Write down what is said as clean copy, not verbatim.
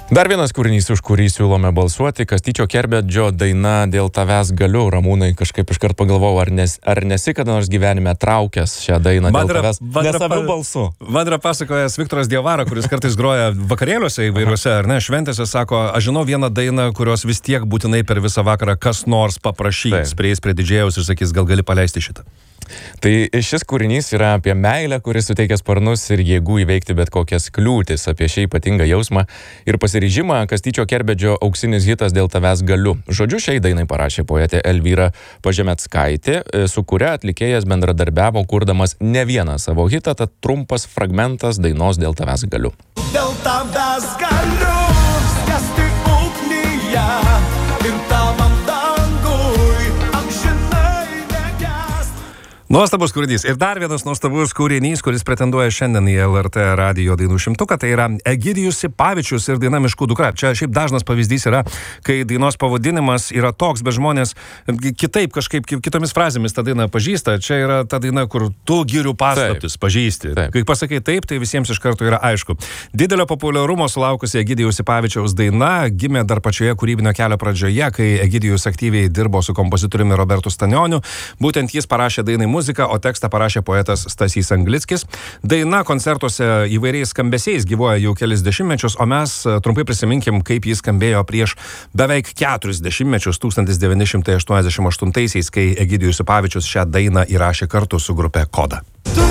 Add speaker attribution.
Speaker 1: Dar vienas kūrinys, už kurį siūlome balsuoti, Kastyčio Kerbedžio daina Dėl tavęs galiu. Ramūnai, kažkaip iškart pagalvojau, ar nesi kada nors gyvenime traukęs šią dainą Dėl tavęs nesaviu balsu.
Speaker 2: Man yra pasakojęs Viktoras Diavara, kuris kartais groja vakarėliuose įvairiuose, ar ne, šventėse, sako, aš žinau vieną dainą, kurios vis tiek būtinai per visą vakarą kas nors paprašys, prieis prie didžėjaus ir sakys, gal gali paleisti šitą.
Speaker 1: Tai šis kūrinys yra apie meilę, kuris suteikia sparnus ir jėgų įveikti bet kokias kliūtis, apie šį ypatingą jausmą ir pasiryžimą. Kastyčio Kerbedžio auksinis hitas Dėl tavęs galiu. Žodžiu, šiai dainai parašė poetė Elvyra Pažemeckaitė, su kuria atlikėjas bendradarbiavo kurdamas ne vieną savo hitą, tad trumpas fragmentas dainos Dėl tavęs galiu.
Speaker 3: Dėl tavęs galiu skęsti ugnyje ir tavam dangui amžinai negęst.
Speaker 2: Nuostabus kūrinys. Ir dar vienas nuostabus kūrinys, kuris pretenduoja šiandien į LRT radijo dainų šimtuką, tai yra Egidijus Sipavičius ir daina Miškų dukra. Čia šiaip dažnas pavyzdys yra, kai dainos pavadinimas yra toks, bet žmonės kitaip kažkaip kitomis frazėmis tą dainą pažįsta. Čia yra ta daina, kur tu girių paslaptis pažįsti. Kai pasakai taip, tai visiems iš karto yra aišku. Didelio populiarumo sulaukusi Egidijaus Sipavičiaus daina gimė dar pačioje kūrybinio kelio pradžioje, kai Egidijus aktyviai dirbo su kompozitoriumi Robertu Stanioniu. Būtent jis parašė dainai muziką, o tekstą parašė poetas Stasys Anglickis. Daina koncertuose įvairiais skambesiais gyvuoja jau kelis dešimtmečius, o mes trumpai prisiminkim, kaip jis skambėjo prieš beveik 40 mečius 1988-aisiais, kai Egidijus Sipavičius šią dainą įrašė kartu su grupe Koda.